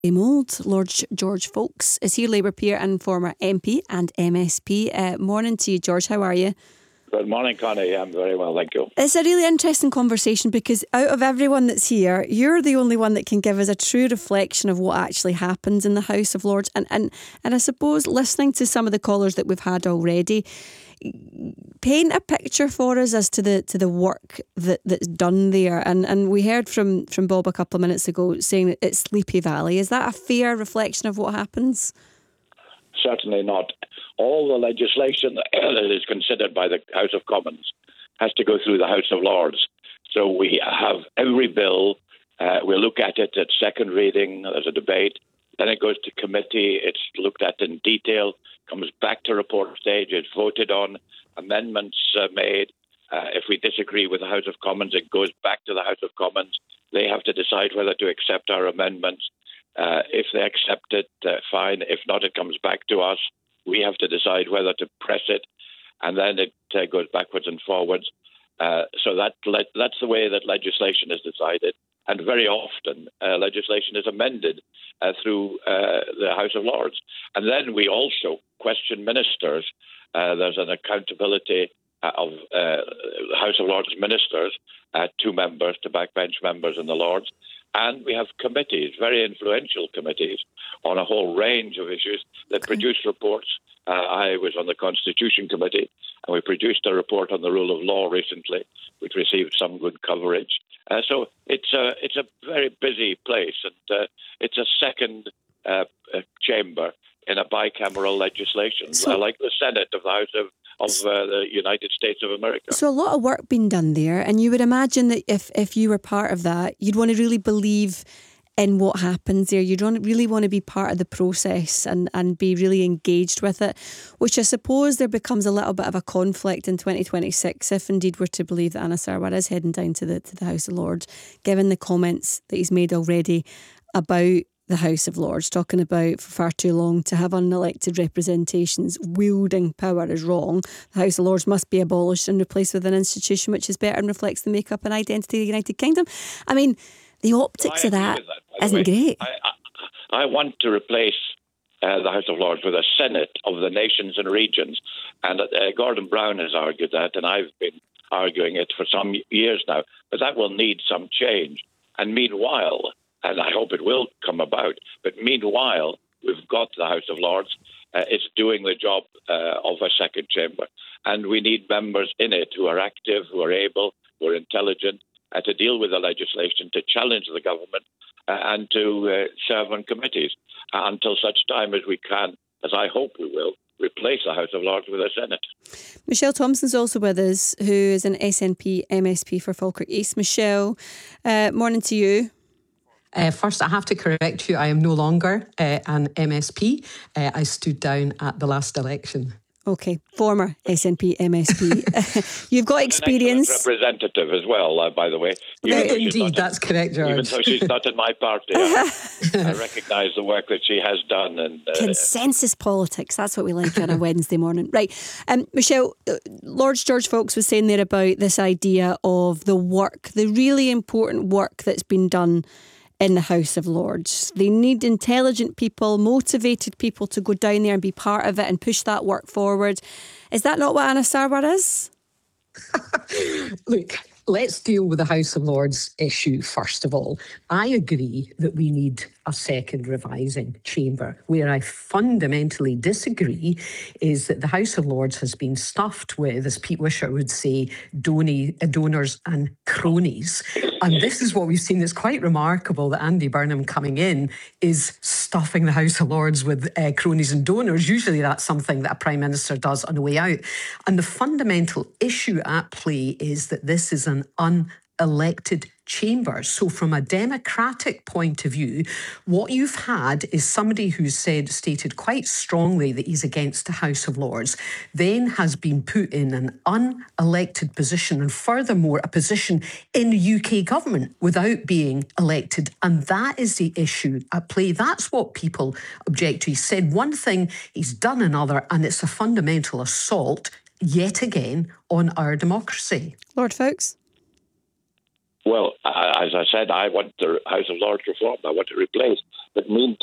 Mould. Lord George Foulkes is here, Labour peer and former MP and MSP. Morning to you, George. How are you? Good morning, Connie. I'm very well, thank you. It's a really interesting conversation because out of everyone that's here, you're the only one that can give us a true reflection of what actually happens in the House of Lords. And I suppose listening to some of the callers that we've had already, paint a picture for us as to the work that's done there. And we heard from Bob a couple of minutes ago saying that it's Sleepy Valley. Is that a fair reflection of what happens? Certainly not. All the legislation that is considered by the House of Commons has to go through the House of Lords. So we have every bill, we look at it at second reading, there's a debate, then it goes to committee, it's looked at in detail, comes back to report stage, it's voted on, amendments made. If we disagree with the House of Commons, it goes back to the House of Commons. They have to decide whether to accept our amendments. If they accept it, fine. If not, it comes back to us. We have to decide whether to press it, and then it goes backwards and forwards. So that's the way that legislation is decided. And very often, legislation is amended through the House of Lords. And then we also question ministers. There's an accountability of House of Lords ministers, 2 members to backbench members in the Lords. And we have committees, very influential committees, on a whole range of issues that produce reports. I was on the Constitution Committee, and we produced a report on the rule of law recently, which received some good coverage. So it's a very busy place, and it's a second chamber in a bicameral legislation, like the Senate of the House of the United States of America. So a lot of work being done there, and you would imagine that if you were part of that, you'd want to really believe in what happens there. You'd really want to be part of the process and be really engaged with it, which I suppose there becomes a little bit of a conflict in 2026 if indeed we're to believe that Anas Sarwar is heading down to the House of Lords, given the comments that he's made already about the House of Lords, talking about for far too long to have unelected representations wielding power is wrong. The House of Lords must be abolished and replaced with an institution which is better and reflects the makeup and identity of the United Kingdom. I mean, the optics of that isn't great. I want to replace the House of Lords with a Senate of the nations and regions. And Gordon Brown has argued that, and I've been arguing it for some years now, but that will need some change. And meanwhile, and I hope it will come about, but meanwhile, we've got the House of Lords. It's doing the job of a second chamber. And we need members in it who are active, who are able, who are intelligent, to deal with the legislation, to challenge the government, and to serve on committees until such time as we can, as I hope we will, replace the House of Lords with a Senate. Michelle Thompson's also with us, who is an SNP MSP for Falkirk East. Michelle, morning to you. First, I have to correct you. I am no longer an MSP. I stood down at the last election. Okay, former SNP MSP. You've got experience. An excellent representative as well, by the way. Indeed, that's correct, George. Even though she's not in my party, I recognise the work that she has done. And consensus politics, that's what we like on a Wednesday morning. Right, Michelle, Lord George Foulkes was saying there about this idea of the work, the really important work that's been done in the House of Lords. They need intelligent people, motivated people to go down there and be part of it and push that work forward. Is that not what Anas Sarwar is? Look, let's deal with the House of Lords issue first of all. I agree that we need a second revising chamber. Where I fundamentally disagree is that the House of Lords has been stuffed with, as Pete Wisher would say, donors and cronies. And this is what we've seen. It's quite remarkable that Andy Burnham coming in is stuffing the House of Lords with cronies and donors. Usually that's something that a Prime Minister does on the way out. And the fundamental issue at play is that this is an unelected chamber. So from a democratic point of view, what you've had is somebody who's stated quite strongly that he's against the House of Lords, then has been put in an unelected position, and furthermore, a position in the UK government without being elected. And that is the issue at play. That's what people object to. He said one thing, he's done another, and it's a fundamental assault, yet again, on our democracy. Lord Foulkes? Well, as I said, I want the House of Lords reformed. I want it replaced. But